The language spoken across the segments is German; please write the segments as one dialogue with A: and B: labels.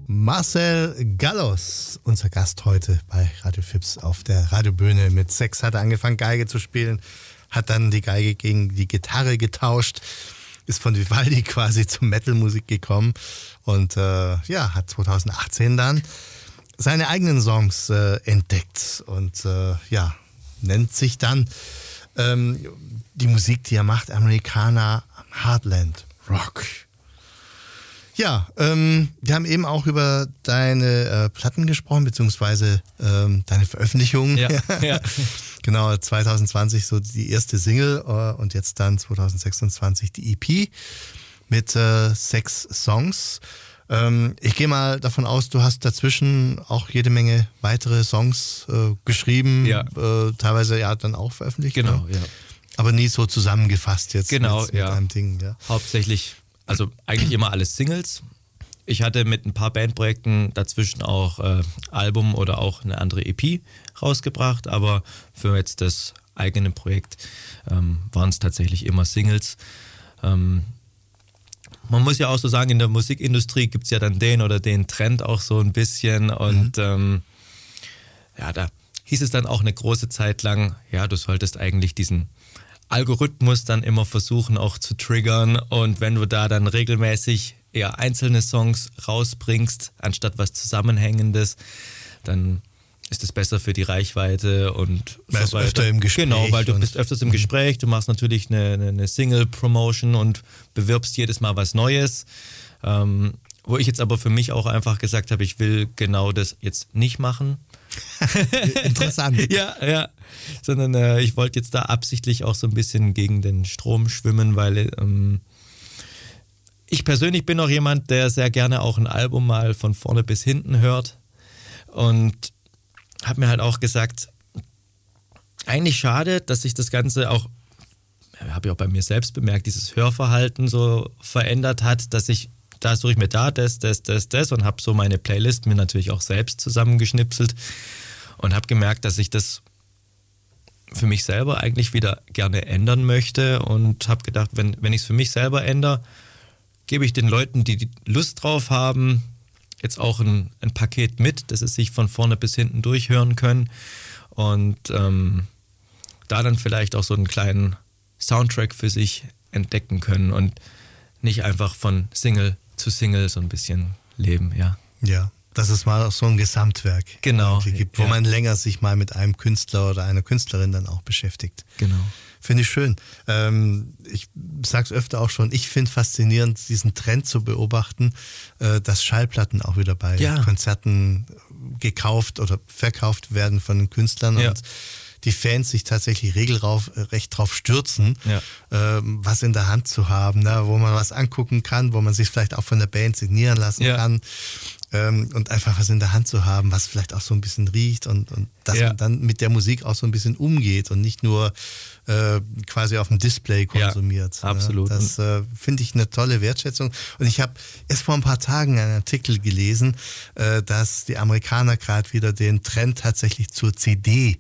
A: Marcel Gallos, unser Gast heute bei Radio Fips auf der Radiobühne. Mit 6 hat er angefangen, Geige zu spielen, hat dann die Geige gegen die Gitarre getauscht, ist von Vivaldi quasi zur Metal-Musik gekommen und hat 2018 dann seine eigenen Songs entdeckt und nennt sich dann die Musik, die er macht, Americana Heartland Rock. Ja, wir haben eben auch über deine Platten gesprochen, beziehungsweise deine Veröffentlichungen.
B: Ja.
A: Genau, 2020 so die erste Single und jetzt dann 2026 die EP mit 6 Songs. Ich gehe mal davon aus, du hast dazwischen auch jede Menge weitere Songs geschrieben, teilweise ja dann auch veröffentlicht.
B: Genau,
A: ne?
B: ja.
A: Aber nie so zusammengefasst jetzt mit einem Ding. Ja.
B: Hauptsächlich, also eigentlich immer alles Singles. Ich hatte mit ein paar Bandprojekten dazwischen auch Album oder auch eine andere EP rausgebracht, aber für jetzt das eigene Projekt waren es tatsächlich immer Singles. Man muss ja auch so sagen, in der Musikindustrie gibt es ja dann den oder den Trend auch so ein bisschen und da hieß es dann auch eine große Zeit lang, ja, du solltest eigentlich diesen Algorithmus dann immer versuchen auch zu triggern und wenn du da dann regelmäßig eher einzelne Songs rausbringst, anstatt was Zusammenhängendes, dann ist es besser für die Reichweite und
A: so weiter. Öfter im Gespräch.
B: Genau, weil du bist öfters im Gespräch, du machst natürlich eine Single-Promotion und bewirbst jedes Mal was Neues. Wo ich jetzt aber für mich auch einfach gesagt habe, ich will genau das jetzt nicht machen.
A: Interessant.
B: Ja. Sondern ich wollte jetzt da absichtlich auch so ein bisschen gegen den Strom schwimmen, weil ich persönlich bin auch jemand, der sehr gerne auch ein Album mal von vorne bis hinten hört und habe mir halt auch gesagt, eigentlich schade, dass sich das Ganze auch, habe ich auch bei mir selbst bemerkt, dieses Hörverhalten so verändert hat, dass ich, da suche ich mir da das und habe so meine Playlist mir natürlich auch selbst zusammengeschnipselt und habe gemerkt, dass ich das für mich selber eigentlich wieder gerne ändern möchte und habe gedacht, wenn ich es für mich selber ändere, gebe ich den Leuten, die Lust drauf haben, jetzt auch ein Paket mit, dass sie sich von vorne bis hinten durchhören können und da dann vielleicht auch so einen kleinen Soundtrack für sich entdecken können und nicht einfach von Single zu Single so ein bisschen leben, ja.
A: Ja, dass es mal auch so ein Gesamtwerk gibt, wo man länger sich mal mit einem Künstler oder einer Künstlerin dann auch beschäftigt.
B: Genau.
A: Finde ich schön. Ich sage es öfter auch schon, ich finde faszinierend, diesen Trend zu beobachten, dass Schallplatten auch wieder bei Konzerten gekauft oder verkauft werden von den Künstlern und die Fans sich tatsächlich regelrecht drauf stürzen, was in der Hand zu haben, ne, wo man was angucken kann, wo man sich vielleicht auch von der Band signieren lassen kann und einfach was in der Hand zu haben, was vielleicht auch so ein bisschen riecht und dass man dann mit der Musik auch so ein bisschen umgeht und nicht nur quasi auf dem Display konsumiert.
B: Ja, absolut.
A: Das finde ich eine tolle Wertschätzung. Und ich habe erst vor ein paar Tagen einen Artikel gelesen, dass die Amerikaner gerade wieder den Trend tatsächlich zur CD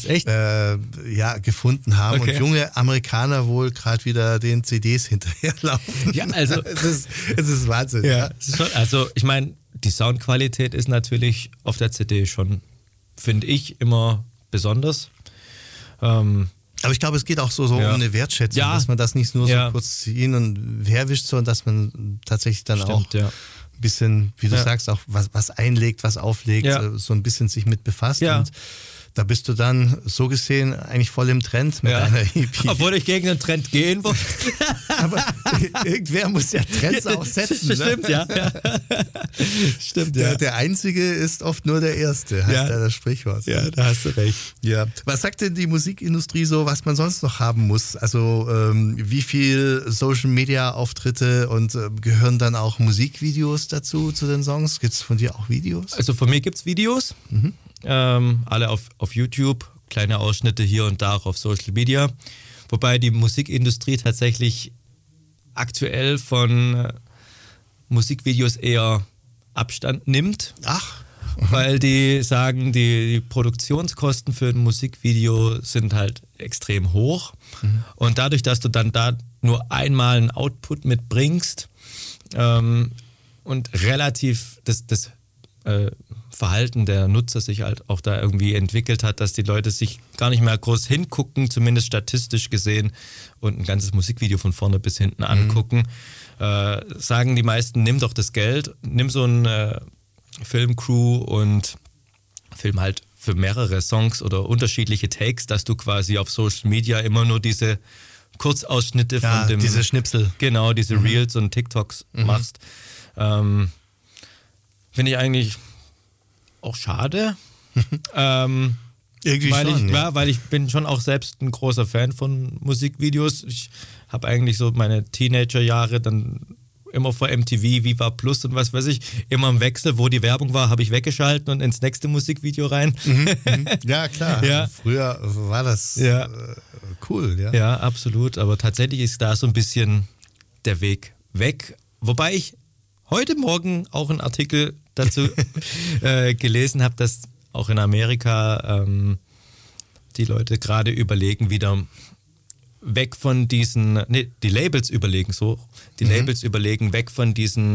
A: gefunden haben und junge Amerikaner wohl gerade wieder den CDs hinterherlaufen.
B: Ja, also
A: es ist Wahnsinn.
B: Ja, es ist schon, also ich meine, die Soundqualität ist natürlich auf der CD schon, finde ich, immer besonders.
A: Aber ich glaube, es geht auch so um eine Wertschätzung, dass man das nicht nur so kurz hin und herwischt, sondern dass man tatsächlich dann auch ein bisschen, wie du sagst, auch was einlegt, was auflegt, so ein bisschen sich mit befasst. Ja. Und da bist du dann so gesehen eigentlich voll im Trend mit deiner EP.
B: Obwohl ich gegen den Trend gehen wollte.
A: Aber irgendwer muss ja Trends auch setzen.
B: Stimmt,
A: ne?
B: Stimmt,
A: Der Einzige ist oft nur der Erste, heißt ja das Sprichwort.
B: Ja, da hast du recht.
A: Ja. Was sagt denn die Musikindustrie so, was man sonst noch haben muss? Also wie viel Social-Media-Auftritte und gehören dann auch Musikvideos dazu, zu den Songs? Gibt es von dir auch Videos?
B: Also von mir gibt es Videos. Alle auf YouTube, kleine Ausschnitte hier und da auch auf Social Media. Wobei die Musikindustrie tatsächlich aktuell von Musikvideos eher Abstand nimmt.
A: Ach.
B: Weil die sagen, die Produktionskosten für ein Musikvideo sind halt extrem hoch. Und dadurch, dass du dann da nur einmal einen Output mitbringst, und relativ das Verhalten der Nutzer sich halt auch da irgendwie entwickelt hat, dass die Leute sich gar nicht mehr groß hingucken, zumindest statistisch gesehen, und ein ganzes Musikvideo von vorne bis hinten angucken. Sagen die meisten, nimm doch das Geld, nimm so eine Filmcrew und film halt für mehrere Songs oder unterschiedliche Takes, dass du quasi auf Social Media immer nur diese Kurzausschnitte von dem...
A: diese Schnipsel.
B: Genau, diese Reels und TikToks machst. Finde ich eigentlich auch schade.
A: Irgendwie schon,
B: weil ich bin schon auch selbst ein großer Fan von Musikvideos. Ich habe eigentlich so meine Teenagerjahre dann immer vor MTV, Viva Plus und was weiß ich, immer im Wechsel, wo die Werbung war, habe ich weggeschalten und ins nächste Musikvideo rein.
A: Ja, klar.
B: Ja.
A: Früher war das cool. Ja.
B: Ja, absolut. Aber tatsächlich ist da so ein bisschen der Weg weg. Wobei ich heute Morgen auch einen Artikel dazu gelesen habe, dass auch in Amerika die Leute gerade überlegen, wieder weg von diesen, die Labels überlegen Labels überlegen, weg von diesen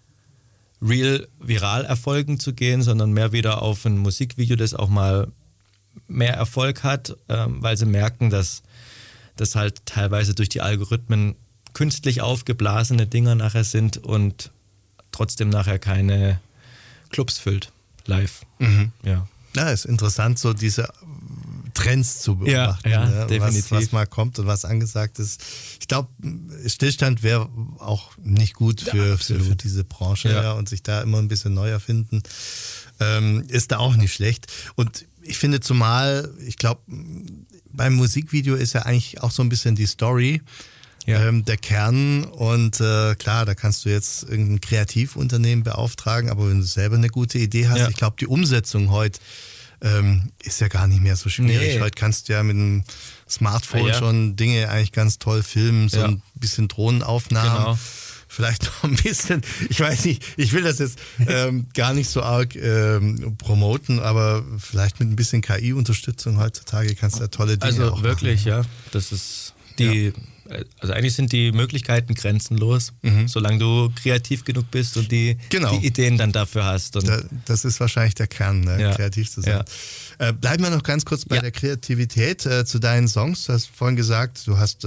B: Viral-Erfolgen zu gehen, sondern mehr wieder auf ein Musikvideo, das auch mal mehr Erfolg hat, weil sie merken, dass das halt teilweise durch die Algorithmen künstlich aufgeblasene Dinger nachher sind und trotzdem nachher keine Clubs füllt, live. Ja.
A: Ja, ist interessant, so diese Trends zu beobachten.
B: Ja, definitiv.
A: Was mal kommt und was angesagt ist. Ich glaube, Stillstand wäre auch nicht gut für diese Branche,
B: Ja.
A: und sich da immer ein bisschen neu erfinden, ist da auch nicht schlecht. Und ich finde zumal, ich glaube, beim Musikvideo ist ja eigentlich auch so ein bisschen die Story, der Kern, und klar, da kannst du jetzt irgendein Kreativunternehmen beauftragen, aber wenn du selber eine gute Idee hast, ich glaube, die Umsetzung heute ist ja gar nicht mehr so schwierig. Heute kannst du ja mit dem Smartphone schon Dinge eigentlich ganz toll filmen, so ein bisschen Drohnenaufnahmen.
B: Genau.
A: Vielleicht noch ein bisschen, ich weiß nicht, ich will das jetzt gar nicht so arg promoten, aber vielleicht mit ein bisschen KI-Unterstützung heutzutage kannst du ja tolle Dinge auch
B: wirklich,
A: machen.
B: ja. Das ist also eigentlich sind die Möglichkeiten grenzenlos, solange du kreativ genug bist und die Ideen dann dafür hast. Und
A: das ist wahrscheinlich der Kern, kreativ zu sein. Ja. Bleiben wir noch ganz kurz bei der Kreativität zu deinen Songs. Du hast vorhin gesagt, du hast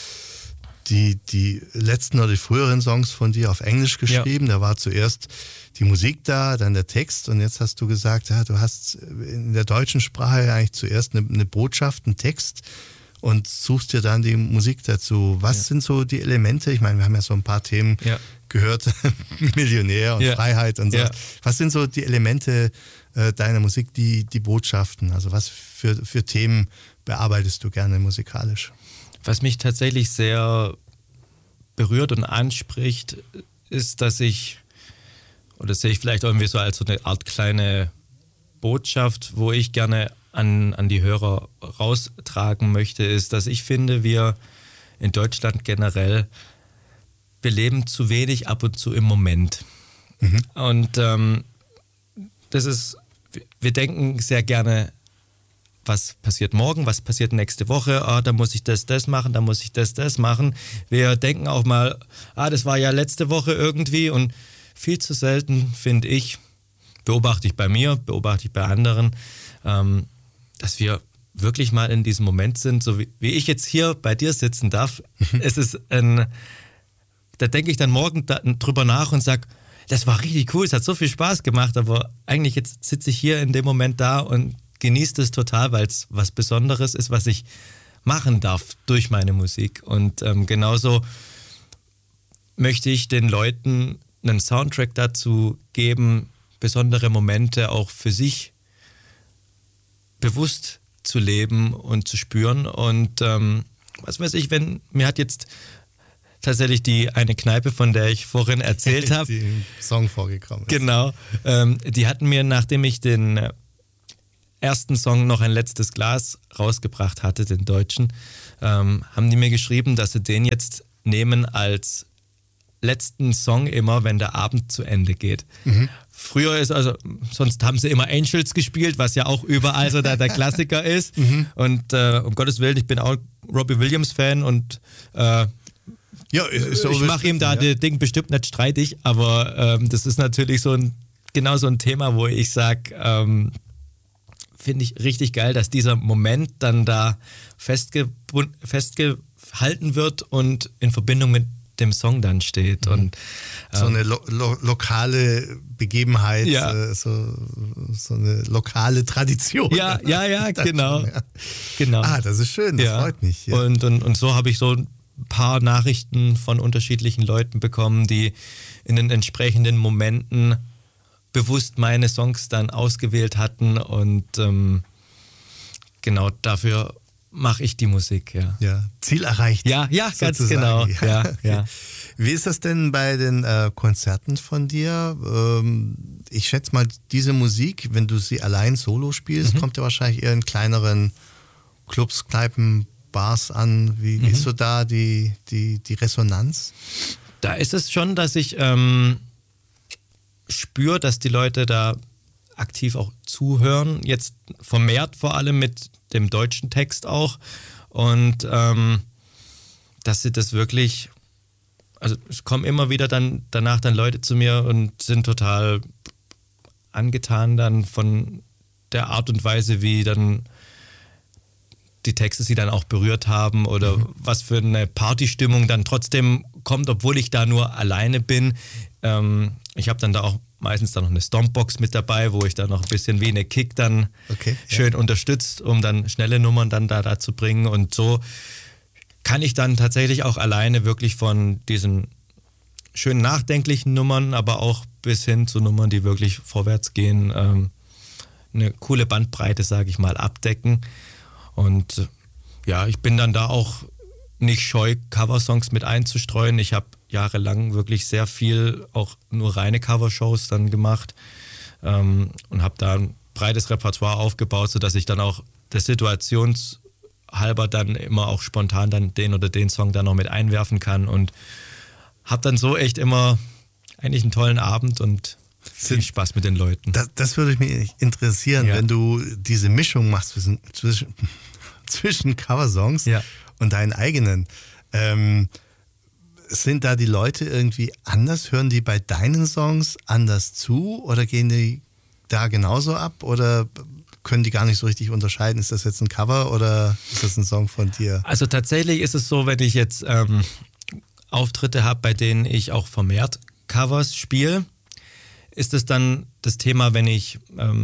A: die letzten oder die früheren Songs von dir auf Englisch geschrieben. Da war zuerst die Musik da, dann der Text, und jetzt hast du gesagt, du hast in der deutschen Sprache eigentlich zuerst eine Botschaft, einen Text, und suchst dir dann die Musik dazu. Was sind so die Elemente? Ich meine, wir haben ja so ein paar Themen gehört, Millionär und Freiheit und so. Ja. Was sind so die Elemente deiner Musik, die Botschaften? Also was für Themen bearbeitest du gerne musikalisch?
B: Was mich tatsächlich sehr berührt und anspricht, ist, dass ich, oder das sehe ich vielleicht irgendwie so als so eine Art kleine Botschaft, wo ich gerne an die Hörer raustragen möchte, ist, dass ich finde, wir in Deutschland generell, wir leben zu wenig ab und zu im Moment. Und das ist, wir denken sehr gerne, was passiert morgen, was passiert nächste Woche, da muss ich das machen, da muss ich das machen. Wir denken auch mal, das war ja letzte Woche irgendwie, und viel zu selten, finde ich, beobachte ich bei mir, beobachte ich bei anderen, dass wir wirklich mal in diesem Moment sind, so wie ich jetzt hier bei dir sitzen darf. Es ist da denke ich dann morgen drüber nach und sage, das war richtig cool, es hat so viel Spaß gemacht, aber eigentlich jetzt sitze ich hier in dem Moment da und genieße es total, weil es was Besonderes ist, was ich machen darf durch meine Musik. Und genauso möchte ich den Leuten einen Soundtrack dazu geben, besondere Momente auch für sich bewusst zu leben und zu spüren. Und was weiß ich, mir hat jetzt tatsächlich die eine Kneipe, von der ich vorhin erzählt habe,
A: die im Song vorgekommen ist.
B: Genau, die hatten mir, nachdem ich den ersten Song noch ein letztes Glas rausgebracht hatte, den deutschen, haben die mir geschrieben, dass sie den jetzt nehmen als letzten Song immer, wenn der Abend zu Ende geht. Früher sonst haben sie immer Angels gespielt, was ja auch überall so der Klassiker ist. Und um Gottes Willen, ich bin auch Robbie Williams Fan und
A: Ja, ist so
B: ich mache ihm da das Ding bestimmt nicht streitig, aber das ist natürlich genau so ein Thema, wo ich sage, finde ich richtig geil, dass dieser Moment dann da festgehalten wird und in Verbindung mit dem Song dann steht. Und,
A: so eine lokale Begebenheit, so eine lokale Tradition.
B: Ja, genau. Genau.
A: Das ist schön, das freut mich. Ja.
B: Und so habe ich so ein paar Nachrichten von unterschiedlichen Leuten bekommen, die in den entsprechenden Momenten bewusst meine Songs dann ausgewählt hatten und genau dafür mache ich die Musik,
A: Ja, Ziel erreicht.
B: Ja, ganz genau. Ja.
A: Wie ist das denn bei den Konzerten von dir? Ich schätze mal, diese Musik, wenn du sie allein solo spielst, kommt ja wahrscheinlich eher in kleineren Clubs, Kneipen, Bars an. Wie ist so da die Resonanz?
B: Da ist es schon, dass ich spüre, dass die Leute da aktiv auch zuhören, jetzt vermehrt vor allem mit dem deutschen Text auch und dass sie das wirklich, also es kommen immer wieder danach Leute zu mir und sind total angetan dann von der Art und Weise, wie dann die Texte sie dann auch berührt haben oder was für eine Partystimmung dann trotzdem kommt, obwohl ich da nur alleine bin. Ich habe dann da auch meistens dann noch eine Stompbox mit dabei, wo ich dann noch ein bisschen wie eine Kick dann schön unterstützt, um dann schnelle Nummern dann da zu bringen. Und so kann ich dann tatsächlich auch alleine wirklich von diesen schön nachdenklichen Nummern, aber auch bis hin zu Nummern, die wirklich vorwärts gehen, eine coole Bandbreite, sage ich mal, abdecken. Und ich bin dann da auch nicht scheu, Coversongs mit einzustreuen. Ich habe jahrelang wirklich sehr viel auch nur reine Covershows dann gemacht und habe da ein breites Repertoire aufgebaut, sodass ich dann auch der Situationshalber dann immer auch spontan dann den oder den Song dann noch mit einwerfen kann und habe dann so echt immer eigentlich einen tollen Abend und viel Spaß mit den Leuten.
A: Das würde mich interessieren, wenn du diese Mischung machst zwischen Coversongs und deinen eigenen. Sind da die Leute irgendwie anders? Hören die bei deinen Songs anders zu oder gehen die da genauso ab oder können die gar nicht so richtig unterscheiden? Ist das jetzt ein Cover oder ist das ein Song von dir?
B: Also tatsächlich ist es so, wenn ich jetzt Auftritte habe, bei denen ich auch vermehrt Covers spiele, ist es dann das Thema, wenn ich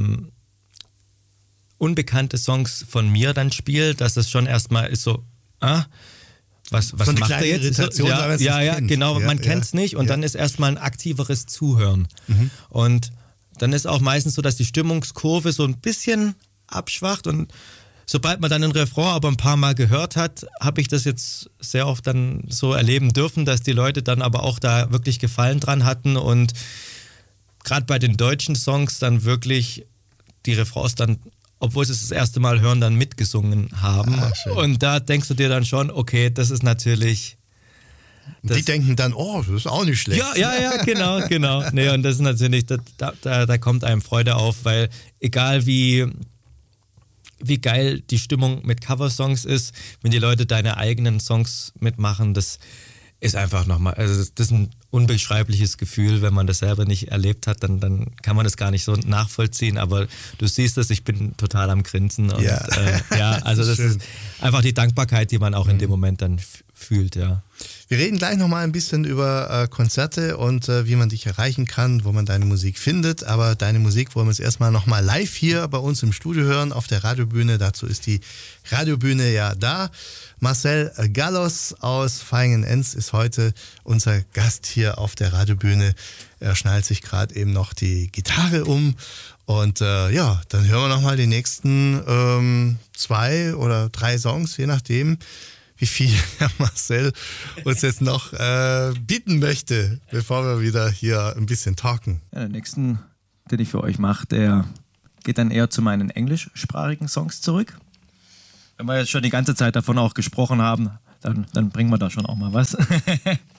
B: unbekannte Songs von mir dann spiele, dass es schon erstmal ist so, was macht er jetzt? Genau, man kennt es nicht und dann ist erstmal ein aktiveres Zuhören. Und dann ist auch meistens so, dass die Stimmungskurve so ein bisschen abschwacht und sobald man dann ein Refrain aber ein paar Mal gehört hat, habe ich das jetzt sehr oft dann so erleben dürfen, dass die Leute dann aber auch da wirklich Gefallen dran hatten und gerade bei den deutschen Songs dann wirklich die Refrains dann, obwohl sie es das erste Mal hören, dann mitgesungen haben. Und da denkst du dir dann schon, okay, das ist natürlich...
A: Die denken dann, das ist auch nicht schlecht.
B: Ja, genau. Nee, und das ist natürlich, da kommt einem Freude auf, weil egal wie geil die Stimmung mit Coversongs ist, wenn die Leute deine eigenen Songs mitmachen, das ist einfach nochmal, also das ist ein unbeschreibliches Gefühl, wenn man das selber nicht erlebt hat, dann kann man das gar nicht so nachvollziehen, aber du siehst es, ich bin total am Grinsen und also das ist einfach die Dankbarkeit, die man auch in dem Moment dann fühlt, ja.
A: Wir reden gleich nochmal ein bisschen über Konzerte und wie man dich erreichen kann, wo man deine Musik findet. Aber deine Musik wollen wir jetzt erstmal nochmal live hier bei uns im Studio hören, auf der Radiobühne. Dazu ist die Radiobühne ja da. Marcel Gallos aus Vaihingen-Enz ist heute unser Gast hier auf der Radiobühne. Er schnallt sich gerade eben noch die Gitarre um. Und dann hören wir nochmal die nächsten 2 oder 3 Songs, je nachdem, wie viel Herr Marcel uns jetzt noch bieten möchte, bevor wir wieder hier ein bisschen talken.
C: Ja, der nächsten, den ich für euch mache, der geht dann eher zu meinen englischsprachigen Songs zurück. Wenn wir jetzt schon die ganze Zeit davon auch gesprochen haben, dann bringen wir da schon auch mal was.